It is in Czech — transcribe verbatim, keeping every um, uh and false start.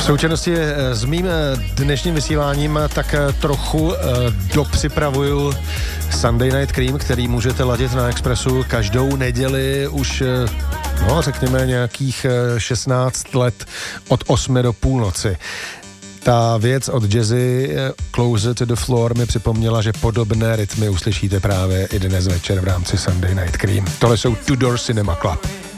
součinnosti s mým dnešním vysíláním tak trochu dopřipravuju Sunday Night Cream, který můžete ladit na Expressu každou neděli už, no řekněme nějakých šestnáct let od osmi do půlnoci. Ta věc od Jazzy Closer to the Floor mi připomněla, že podobné rytmy uslyšíte právě i dnes večer v rámci Sunday Night Cream. Tohle jsou Tudor Cinema Club.